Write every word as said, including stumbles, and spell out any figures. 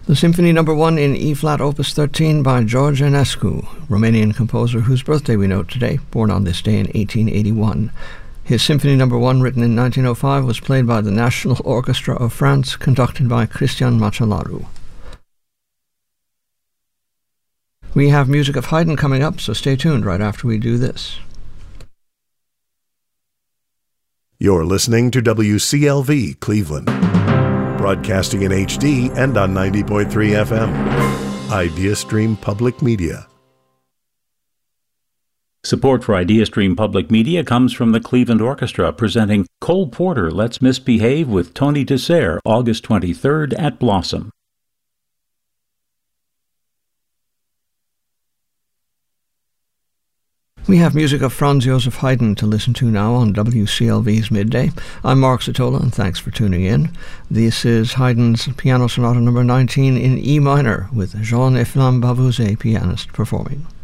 The Symphony Number One in E-flat Opus thirteen by George Enescu, Romanian composer whose birthday we note today, born on this day in eighteen eighty-one. His Symphony Number One, written in nineteen oh five, was played by the National Orchestra of France, conducted by Cristian Machelaru. We have music of Haydn coming up, so stay tuned right after we do this. You're listening to W C L V Cleveland, broadcasting in H D and on ninety point three F M. IdeaStream Public Media. Support for IdeaStream Public Media comes from the Cleveland Orchestra, presenting Cole Porter Let's Misbehave with Tony Dessert, August twenty-third at Blossom. We have music of Franz Joseph Haydn to listen to now on W C L V's Midday. I'm Mark Satola, and thanks for tuning in. This is Haydn's Piano Sonata number nineteen in E minor, with Jean-Efflam Bavouzet, pianist, performing.